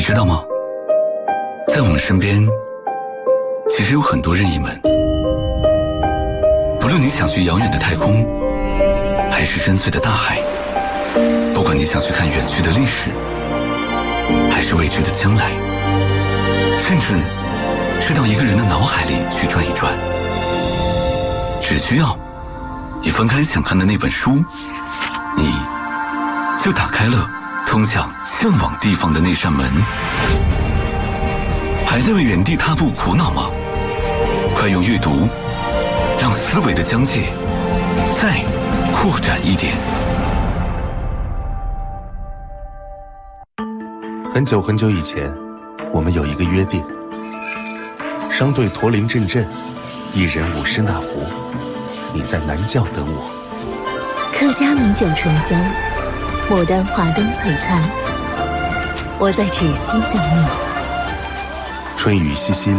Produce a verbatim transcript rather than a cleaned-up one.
知道吗？在我们身边，其实有很多任意门。不论你想去遥远的太空，还是深邃的大海，不管你想去看远去的历史，还是未知的将来，甚至是到一个人的脑海里去转一转，只需要你翻开想看的那本书，你就打开了通向向往地方的那扇门。还在为原地踏步苦恼吗？快用阅读让思维的疆界再扩展一点。 很久很久以前，我们有一个约定，商队驼铃阵阵，一人舞狮那福，你在南教等我。 客家米酒醇香，牡丹华灯璀璨，我在芷溪等你。 春雨淅淅